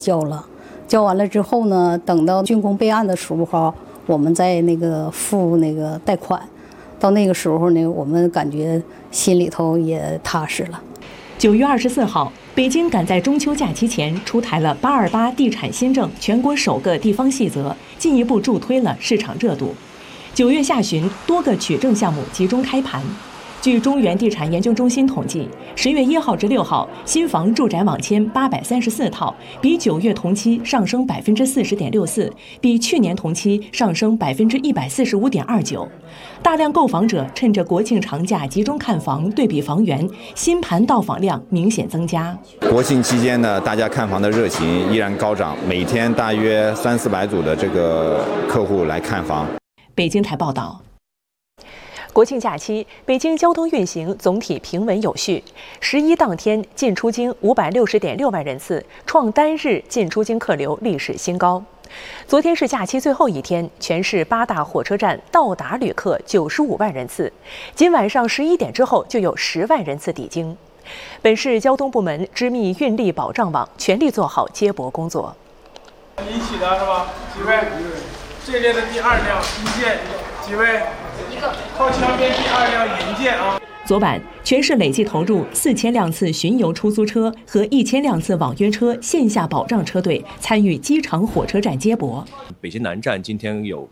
交了，交完了之后呢，等到竣工备案的时候，我们再那个付那个贷款。到那个时候呢，我们感觉心里头也踏实了。 9月24号，北京赶在中秋假期前出台了828地产新政全国首个地方细则，进一步助推了市场热度。9月下旬，多个取证项目集中开盘。据中原地产研究中心统计，10月1号至6号，新房住宅网签834套，比9月同期上升40.64%，比去年同期上升145.29%。大量购房者趁着国庆长假集中看房，对比房源，新盘到访量明显增加。 国庆期间呢，大家看房的热情依然高涨，每天大约300-400组的这个客户来看房。 北京台报道。国庆假期，北京交通运行总体平稳有序。11当天进出京560.6万人次，创单日进出京客流历史新高。昨天是假期最后一天，全市8大火车站到达旅客95万人次。今晚上11点之后就有10万人次抵京。本市交通部门织密运力保障网，全力做好接驳工作。 一起的是吧？几位？这列的第2辆一件，几位？靠墙边第2辆银件啊！ 昨晚，全市累计投入4000辆次巡游出租车和1000辆次网约车线下保障车队参与机场火车站接驳。 北京南站今天有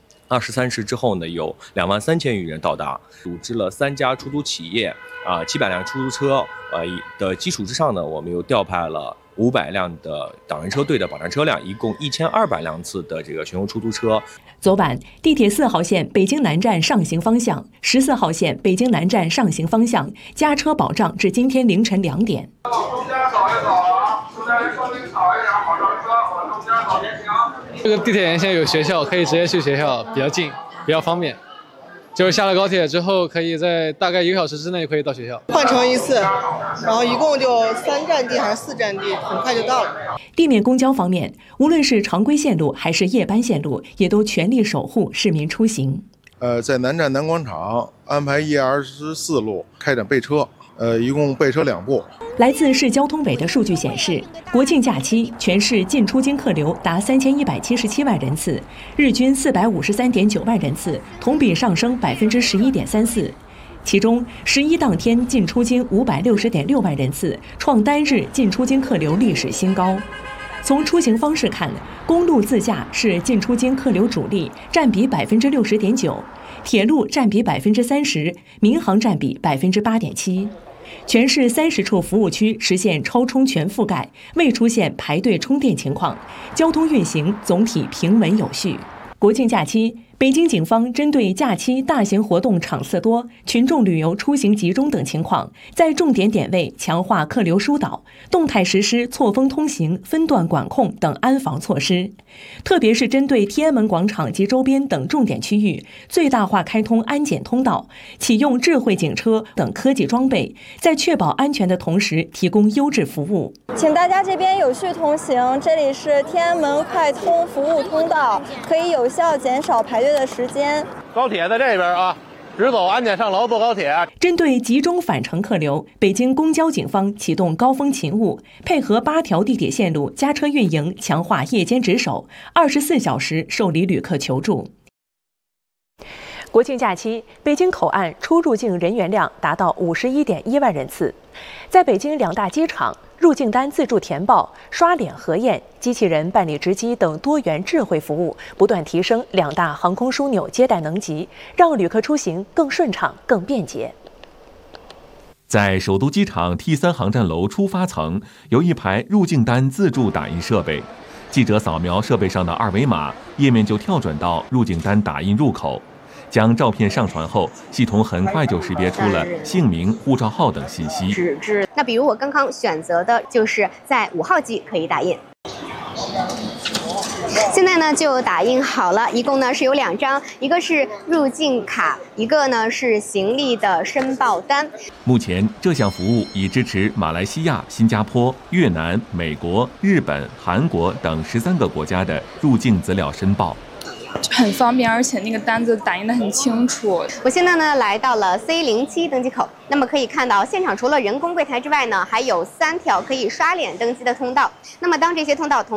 23时之后呢，有23000余人到达，组织了3家出租企业700辆出租车的基础之上呢，我们又调派了500辆的党员车队的保障车辆，一共1200辆次的这个巡游出租车。 昨晚，地铁4号线北京南站上行方向、14号线北京南站上行方向加车保障至今天凌晨2点。 中间扫一扫啊，出来稍微扫一点保障车，往中间扫就行。 这个地铁沿线有学校，可以直接去学校，比较近，比较方便。就是下了高铁之后，可以在大概1个小时之内可以到学校。 换乘一次，然后一共就3站地还是4站地，很快就到了。 地面公交方面，无论是常规线路还是夜班线路，也都全力守护市民出行。 在南站南广场安排124路开展备车，一共备车2部。 来自市交通委的数据显示，国庆假期全市进出京客流达3177万人次，日均453.9万人次，同比上升11.34%。其中11当天进出京560.6万人次，创单日进出京客流历史新高。从出行方式看，公路自驾是进出京客流主力，占比60.9%，铁路占比30%，民航占比8.7%。全市30处服务区实现超充全覆盖，未出现排队充电情况，交通运行总体平稳有序。国庆假期，北京警方针对假期大型活动场次多、群众旅游出行集中等情况，在重点点位强化客流疏导，动态实施错峰通行、分段管控等安防措施。特别是针对天安门广场及周边等重点区域，最大化开通安检通道，启用智慧警车等科技装备，在确保安全的同时提供优质服务。 请大家这边有序同行，这里是天安门快通服务通道，可以有效减少排队的时间。 高铁在这边啊，直走安检上楼坐高铁。 针对集中返程客流，北京公交警方启动高峰勤务，配合8条地铁线路加车运营，强化夜间值守，24小时受理旅客求助。国庆假期，北京口岸出入境人员量达到51.1万人次。在北京2大机场，入境单自助填报、刷脸核验、机器人办理值机等多元智慧服务，不断提升2大航空枢纽接待能级，让旅客出行更顺畅、更便捷。 在首都机场 T3 航站楼出发层，有一排入境单自助打印设备，记者扫描设备上的2维码，页面就跳转到入境单打印入口。将照片上传后，系统很快就识别出了姓名、护照号等信息。 那比如我刚刚选择的就是在5号机可以打印。现在呢就打印好了，一共呢是有2张，一个是入境卡，一个呢是行李的申报单。 目前这项服务已支持马来西亚、新加坡、越南、美国、日本、韩国等13个国家的入境资料申报。 很方便，而且那个单子打印得很清楚。 我现在呢来到了 C07登机口，那么可以看到现场除了人工柜台之外呢，还有3条可以刷脸登机的通道。那么当这些通道